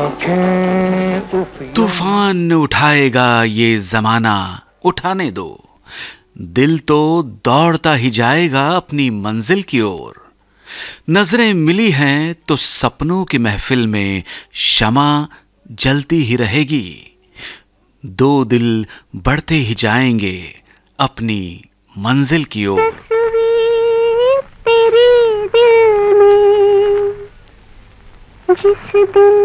तूफान उठाएगा ये जमाना, उठाने दो। दिल तो दौड़ता ही जाएगा अपनी मंजिल की ओर। नजरें मिली हैं तो सपनों की महफिल में शमा जलती ही रहेगी। दो दिल बढ़ते ही जाएंगे अपनी मंजिल की ओर। तस्वीर तेरे दिल में जिस दिन